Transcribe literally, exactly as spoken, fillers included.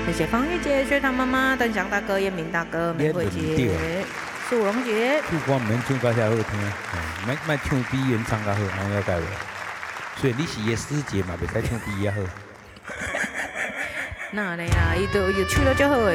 谢谢方玉姐、学堂妈妈、邓翔大哥、叶明大哥、玫瑰姐、苏荣姐。 副歌唔免唱到遐好听，莫莫唱比原唱较好，安尼了解无？所以你是伊师姐嘛，袂使唱比伊较好。 那呢啊，伊都伊唱了就好诶。